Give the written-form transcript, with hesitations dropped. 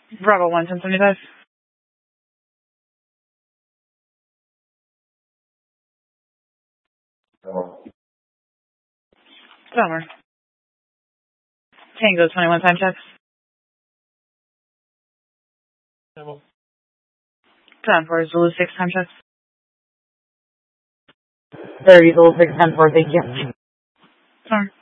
Bravo 1, 1075. Summer. Tango 21 time checks. Time for Zulu 6 time checks. 30 Zulu 6 10 4, thank you. Summer.